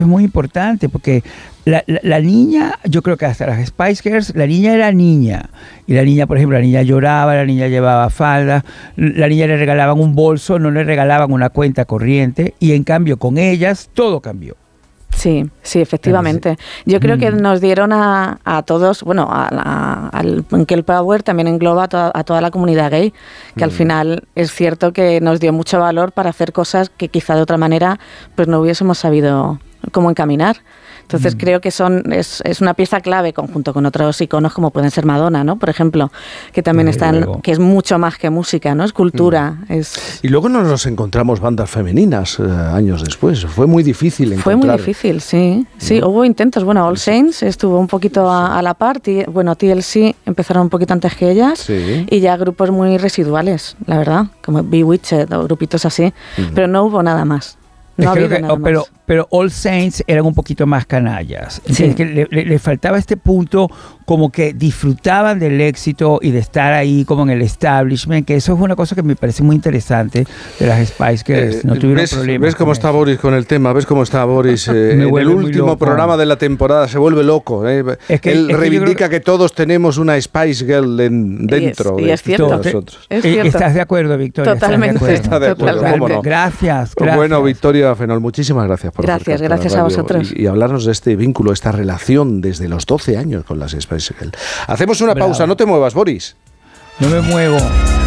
es muy importante porque la niña, yo creo que hasta las Spice Girls, la niña era niña. Y la niña, por ejemplo, la niña lloraba, la niña llevaba falda, la niña le regalaban un bolso, no le regalaban una cuenta corriente. Y en cambio, con ellas, todo cambió. Sí, sí, efectivamente. Yo creo que nos dieron a todos, bueno, al Girl Power también engloba a toda la comunidad gay, que al final es cierto que nos dio mucho valor para hacer cosas que quizá de otra manera pues no hubiésemos sabido cómo encaminar. Entonces creo que es una pieza clave conjunto con otros iconos como pueden ser Madonna, ¿no? Por ejemplo, que también que es mucho más que música, ¿no? Es cultura. Y luego nos encontramos bandas femeninas años después. Fue muy difícil encontrar. Fue muy difícil, sí. Sí, hubo intentos. Bueno, All Saints estuvo un poquito a la par. Bueno, TLC empezaron un poquito antes que ellas. Y ya grupos muy residuales, la verdad, como Bewitched o grupitos así. Pero no hubo nada más. No había nada más. Pero All Saints eran un poquito más canallas. Sí. Que le faltaba este punto como que disfrutaban del éxito y de estar ahí como en el establishment, que eso es una cosa que me parece muy interesante de las Spice Girls. No tuvieron problemas. ¿Ves cómo está Boris con el tema? ¿Ves cómo está Boris? En el último programa de la temporada se vuelve loco. Él reivindica que todos tenemos una Spice Girl dentro. Y es cierto. Es cierto. ¿Estás de acuerdo, Victoria? Totalmente. Está de acuerdo. ¿Cómo no? Gracias. Bueno, Victoria Fenol, muchísimas gracias por Gracias a vosotros. Y hablarnos de este vínculo, esta relación desde los 12 años con las Spice Girls. Hacemos una pausa, no te muevas, Boris. No me muevo.